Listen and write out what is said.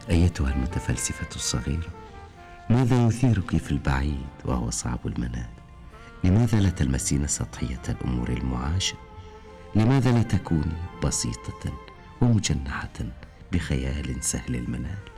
أيتها المتفلسفة الصغيرة، ماذا يثيرك في البعيد وهو صعب المنال؟ لماذا لا تلمسين سطحية الأمور المعاشة؟ لماذا لا تكوني بسيطة ومجنحة بخيال سهل المنال؟